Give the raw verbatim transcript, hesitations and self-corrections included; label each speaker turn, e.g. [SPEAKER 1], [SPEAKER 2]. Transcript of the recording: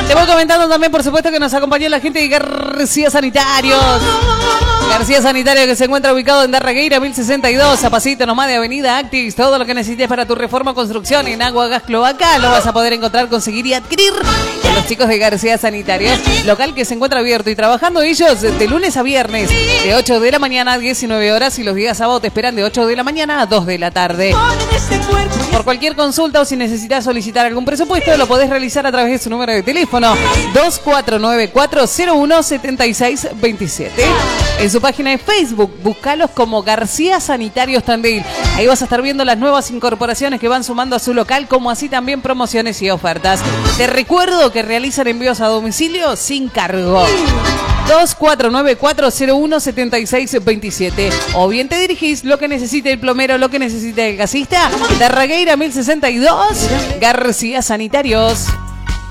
[SPEAKER 1] Te voy comentando también, por supuesto, que nos acompañó la gente de García Sanitarios. García Sanitario, que se encuentra ubicado en Darregueira mil sesenta y dos, a pasito nomás de Avenida Actis. Todo lo que necesites para tu reforma o construcción en agua, gas, cloaca lo vas a poder encontrar, conseguir y adquirir con los chicos de García Sanitarios. Local que se encuentra abierto y trabajando ellos de lunes a viernes, de ocho de la mañana a diecinueve horas, y los días sábados te esperan de ocho de la mañana a dos de la tarde. Por cualquier consulta o si necesitas solicitar algún presupuesto, lo podés realizar a través de su número de teléfono dos cuatro nueve cuatro cero uno siete seis dos siete. En su página de Facebook, búscalos como García Sanitarios Tandil. Ahí vas a estar viendo las nuevas incorporaciones que van sumando a su local, como así también promociones y ofertas. Te recuerdo que realizan envíos a domicilio sin cargo. dos cuatro nueve cuatro cero uno siete seis dos siete. O bien te dirigís lo que necesite el plomero, lo que necesite el gasista. Darregueira mil sesenta y dos, García Sanitarios.